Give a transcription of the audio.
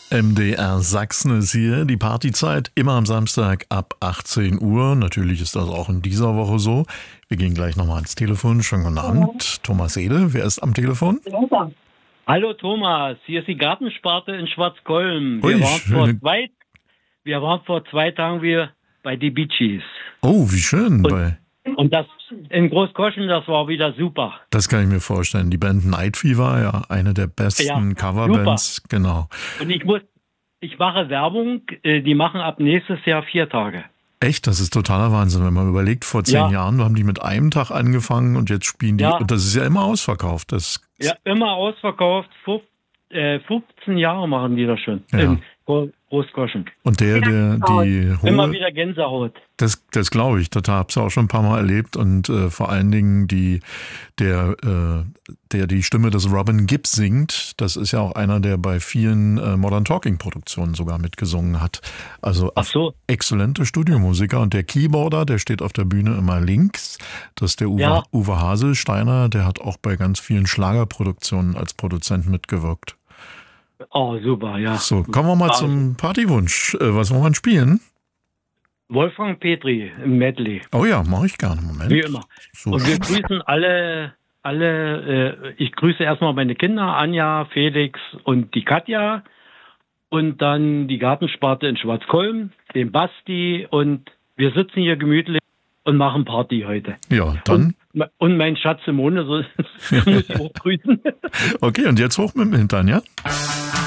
MDR Sachsen ist hier, die Partyzeit immer am Samstag ab 18 Uhr. Natürlich ist das auch in dieser Woche so. Wir gehen gleich nochmal ans Telefon. Schönen guten Abend. Thomas Ede, wer ist am Telefon? Hallo Thomas, hier ist die Gartensparte in Schwarzkolm. Ui, Wir waren vor 2 Tagen wieder bei die Bee Gees. Oh, wie schön. Und das in Großkoschen, das war wieder super. Das kann ich mir vorstellen. Die Band Night Fever, ja, eine der besten Coverbands, super. Genau. Und ich mache Werbung, die machen ab nächstes Jahr 4 Tage. Echt, das ist totaler Wahnsinn, wenn man überlegt, vor 10 Jahren haben die mit einem Tag angefangen und jetzt spielen die, und das ist ja immer ausverkauft. Immer ausverkauft, 15 Jahre machen die das schon. Ja. In Großkoschen. Und die immer wieder Gänsehaut. Das glaube ich, das habe ich auch schon ein paar Mal erlebt und vor allen Dingen der die Stimme des Robin Gibb singt, das ist ja auch einer, der bei vielen Modern Talking Produktionen sogar mitgesungen hat. Also exzellente Studiomusiker und der Keyboarder, der steht auf der Bühne immer links, das ist der Uwe Haselsteiner, der hat auch bei ganz vielen Schlagerproduktionen als Produzent mitgewirkt. Oh, super, ja. So, kommen wir mal zum Partywunsch. Was wollen wir spielen? Wolfgang Petri im Medley. Oh ja, mache ich gerne. Moment. Wie immer. So. Und wir grüßen alle, ich grüße erstmal meine Kinder, Anja, Felix und die Katja. Und dann die Gartensparte in Schwarzkolm, den Basti. Und wir sitzen hier gemütlich und machen Party heute. Ja, dann. Und mein Schatz Simone, so muss ich auch grüßen. Okay, und jetzt hoch mit dem Hintern, ja?